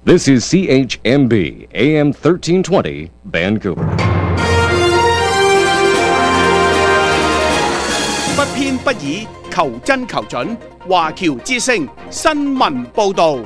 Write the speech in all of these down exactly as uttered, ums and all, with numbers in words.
This is C H M B A M thirteen twenty Vancouver。 不偏不倚，求真求準。華僑之聲新聞報導。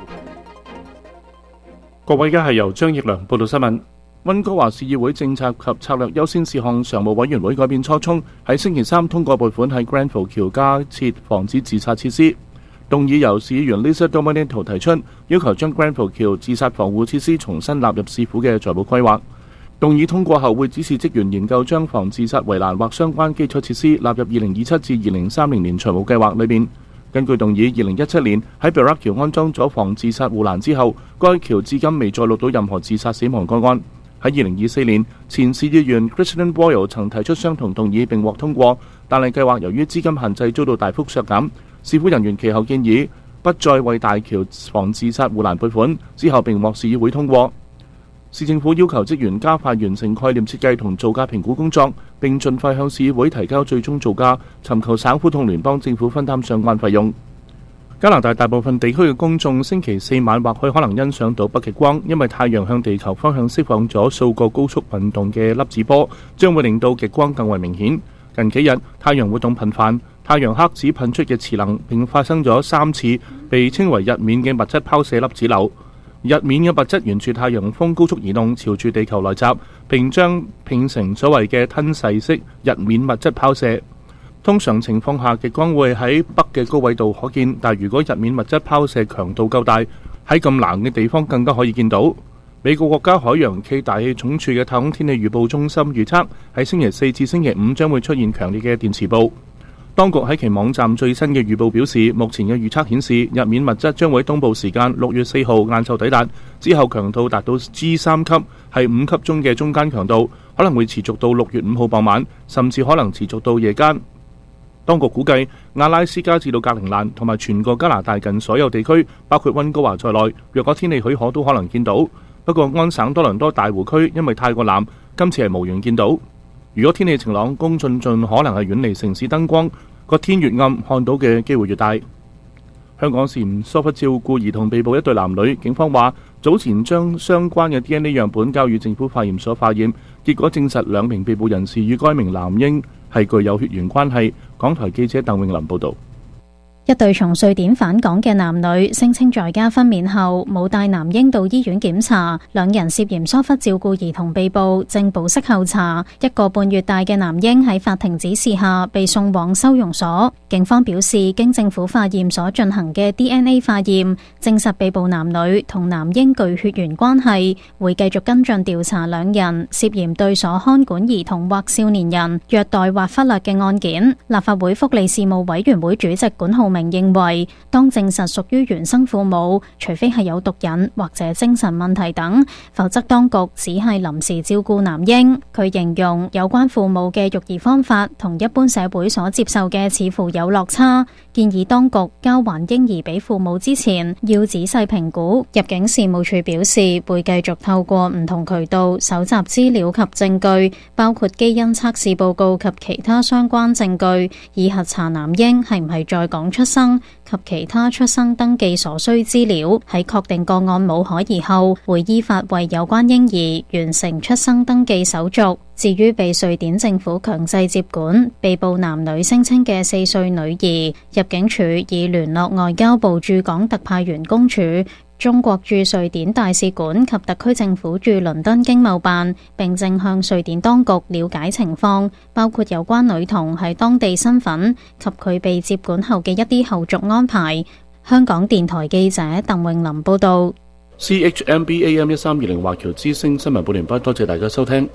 各位，而家係由張奕良報道新聞。溫哥華市議會政策及策略優先事項常務委員會改變初衷，喺星期三通過撥款喺 Granville 橋加設防止自殺設施。動議由市議員 Lisa Dominato 提出，要求將 Granville 橋自殺防護設施重新納入市府嘅財務規劃。動議通過後，會指示職員研究將防自殺圍欄或相關基礎設施納入二零二七至二零三零年財務計劃裏面。根據動議，二零一七年喺 Barrack 橋安裝咗防自殺護欄之後，該橋至今未再錄到任何自殺死亡個案。喺二零二四年，前市議員 Kristen Boyle 曾提出相同動議並獲通過，但係計劃由於資金限制遭到大幅削減。市府人員其後建議不再為大橋防自殺護欄撥款，之後並獲市議會通過。市政府要求職員加快完成概念設計同造價評估工作，並盡快向市議會提交最終造價，尋求省府同聯邦政府分擔相關費用。加拿大大部分地區嘅公眾星期四晚或許可能欣賞到北極光，因為太陽向地球方向釋放咗數個高速運動嘅粒子波，將會令到極光更為明顯。近幾日太陽活動頻繁，太陽黑子噴出嘅磁能並發生咗三次被稱為日冕嘅物質拋射粒子流。日冕嘅物質沿住太陽風高速移動，朝住地球來襲，並將拼成所謂嘅吞噬式日冕物質拋射。通常情況下，極光會喺北嘅高緯度可見，但如果日冕物質拋射強度夠大，喺咁冷嘅地方更加可以見到。美國國家海洋暨大氣總署嘅太空天氣預報中心預測，喺星期四至星期五將會出現強烈嘅電磁暴。當局喺其網站最新嘅預報表示，目前嘅預測顯示日冕物質將會喺東部時間六月四號晏晝抵達，之後強度達到 G 三級，係五級中嘅中間強度，可能會持續到六月五號傍晚，甚至可能持續到夜間。當局估計，阿拉斯加至到格陵蘭同埋全個加拿大近所有地區，包括溫哥華在內，若果天氣許可都可能見到。不過安省多倫多大湖區因為太過藍，今次係無緣見到。如果天氣晴朗，公眾盡可能係遠離城市燈光，個天越暗，看到嘅機會越大。香港涉嫌疏忽照顧兒童被捕一對男女，警方話早前將相關嘅 D N A 樣本交予政府化驗所化驗，結果證實兩名被捕人士與該名男嬰係具有血緣關係。港台記者鄧永林報導。 一對從瑞典返港嘅男女聲稱在家分娩後冇帶男嬰到醫院檢查，兩人涉嫌疏忽照顧兒童被捕，正保釋候查。一個半月大嘅男嬰喺法庭指示下被送往收容所。警方表示，經政府化驗所進行嘅 D N A 化驗，證實被捕男女同男嬰具血緣關係，會繼續跟進調查兩人涉嫌對所看管兒童或少年人虐待或忽略嘅案件。立法會福利事務委員會主席管浩明認為，當證實屬於原生父母，除非係有毒癮或者精神問題等，否則當局只係臨時照顧男嬰。佢形容有關父母嘅育兒方法同一般社會所接受嘅似乎有落差，建議當局交還嬰兒俾父母之前要仔細評估。入境事務處表示，會繼續透過唔同渠道搜集資料及證據，包括基因測試報告及其他相關證據，以核查男嬰係唔係在港出生及其他出生登記所需資料。喺確定個案冇可疑後，會依法為有關嬰兒完成出生登記手續。至於被瑞典政府強制接管、被捕男女聲稱嘅四歲女兒，入境處已聯絡外交部駐港特派員公署、中國駐瑞典大使館及特區政府駐倫敦經貿辦，並正向瑞典當局了解情況，包括有關女童喺當地身份及佢被接管後嘅一啲後續安排。香港電台記者鄧永林報道。 C H M B A M 一三二零華僑之聲新聞報完畢，多謝大家收聽。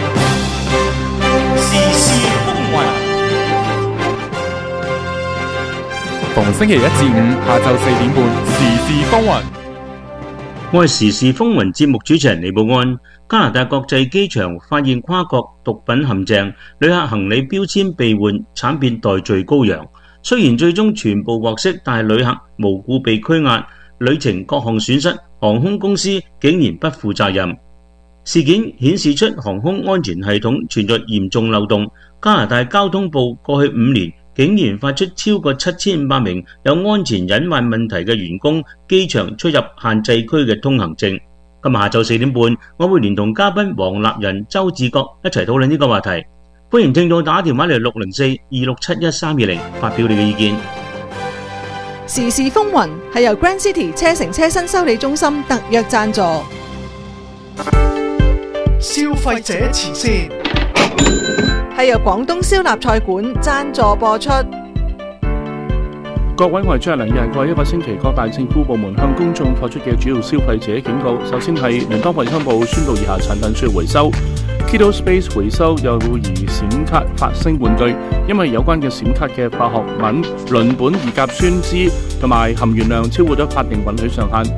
時事風雲，逢星期一至五下晝四點半，時事風雲。 我係時事風雲節目主持人李寶安。加拿大國際機場發現跨國毒品陷阱，旅客行李標籤被換，慘變代罪羔羊。雖然最終全部獲釋，但係旅客無故被拘押，旅程各項損失，航空公司竟然不負責任。事件顯示出航空安全系統存在嚴重漏洞。加拿大交通部過去五年竟然發出超過七千五百名有安全隱患問題嘅員工機場出入限制區嘅通行證。今日下晝四點半，我會連同嘉賓黃立仁、周志國一齊討論呢個話題。歡迎聽眾打電話嚟六零四二六七一三二零發表你嘅意見。 時事風雲係由 Grand City 車城車身修理中心特約贊助。 消費者前線係由廣東燒臘菜館贊助播出。 各位，我係張良，又係過一個星期，各大政府部門向公眾發出嘅主要消費者警告。首先係聯邦衛生部宣布以下產品需要回收。Keto Space 回收又疑閃卡發聲玩具，因為有關嘅閃卡嘅化學品鄰苯二甲酸酯同埋含鉛量超過咗法定允許上限。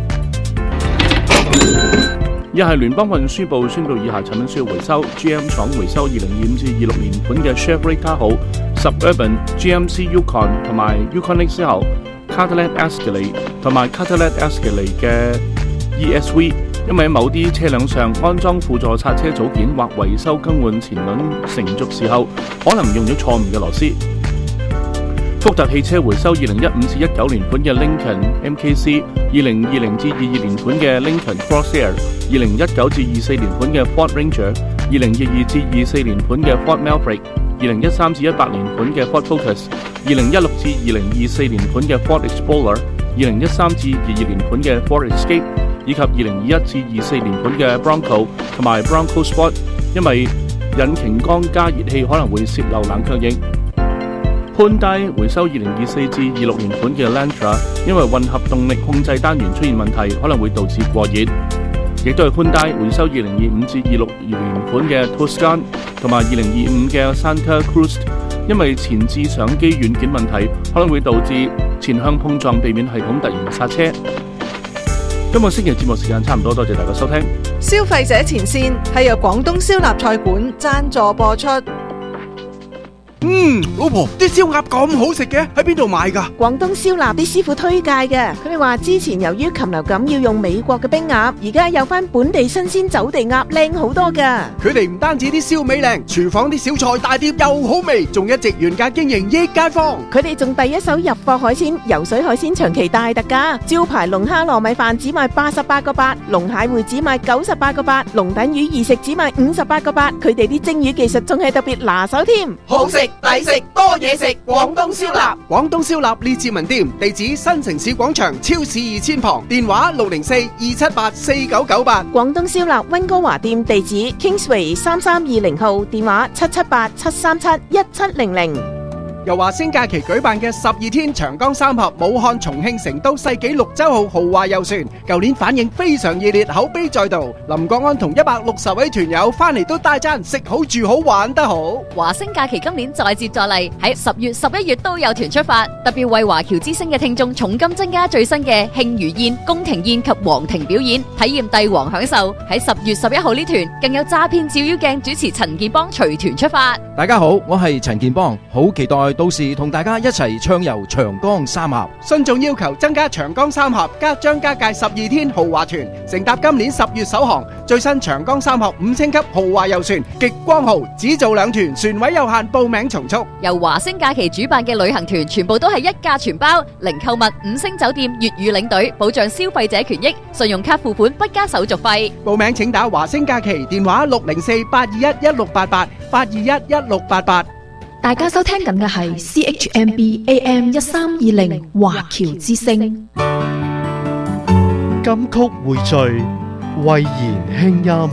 一係聯邦運輸部宣布以下產品需要回收。G M 廠回收二零二五至二六年款嘅 Chevrolet Tahoe、Suburban、G M C Yukon 同埋 Yukon X L、Cadillac Escalade 同埋 Cadillac Escalade 嘅 E S V， 因為喺某啲車輛上安裝輔助剎車組件或維修更換前輪成軸時候，可能用咗錯誤嘅螺絲。福特汽車回收二零一五至一九年款嘅 Lincoln M K C、二零二零至二二年款嘅 Lincoln Crosshair、二零一九至二四年款嘅 Ford Ranger、二零二二至二四年款嘅 Ford Maverick、二零一三至一八年款嘅 Ford Focus、二零一六至二零二四年款嘅 Ford Explorer、二零一三至二二年款嘅 Ford Escape， 以及二零二一至二四年款嘅 Bronco 同埋 Bronco Sport， 因為引擎缸加熱器可能會泄漏冷卻液。潘戴回收二零二四至二六年款嘅 Lantra， 因為混合動力控制單元出現問題，可能會導致過熱。亦都係潘戴回收二零二五至二六年款嘅 Tucson 同埋二零二五嘅 Santa Cruz， 因為前置相機軟件問題，可能會導致前向碰撞，避免系統突然剎車。今個星期節目時間差唔多，多謝大家收聽。 消費者前線係由廣東燒臘菜館贊助播出。 嗯，老婆，啲燒鴨咁好食嘅，喺邊度買㗎？ 廣東燒臘啲師傅推介嘅，佢哋話之前由於禽流感要用美國嘅冰鴨，而家有翻本地新鮮走地鴨，靚好多㗎。 佢哋唔單止啲燒味靚，廚房啲小菜大碟又好味，仲一直原價經營益街坊。 佢哋仲第一手入貨海鮮，游水海鮮長期大特價，招牌龍蝦糯米飯只賣八十八個八，龍蟹會只賣九十八個八，龍躉魚二食只賣五十八個八。佢哋啲蒸魚技術仲係特別拿手添， 好食抵食多嘢食，廣東燒臘。廣東燒臘列治文店，地址新城市廣場超市二千旁，電話六零四二七八四九九八。 廣東燒臘溫哥華店地址 Kingsway 三三二零號，電話七七八七三七一七零零。 由華星假期舉辦嘅十二天長江三峽武漢、重慶、成都世紀綠洲號豪華遊船，舊年反應非常熱烈，口碑再度。林國安同一百六十位團友翻嚟都大讚食好住好玩得好。 華星假期今年再接再厲，喺十月十一月都有團出發，特別為華僑之星嘅聽眾重金增加最新嘅慶餘宴、宮廷宴及皇庭表演，體驗帝王享受。喺十月十一號呢團更有詐騙照妖鏡主持陳建邦隨團出發。 大家好，我係陳建邦，好期待到時同大家一齊暢遊長江三峽。 信眾要求增加長江三峽加張家界十二天豪華團，乘搭今年十月首航最新長江三峽五星級豪華遊船極光號，只做兩團，船位有限，報名從速。 由華星假期主辦嘅旅行團全部都係一價全包，零購物、五星酒店、粵語領隊，保障消費者權益，信用卡付款不加手續費。 報名請打華星假期電話六零四八二一一六八八八二一一六八八。 大家收聽緊嘅係 C H M B A M 一三二零華僑之聲。 金曲匯聚，慧言輕音。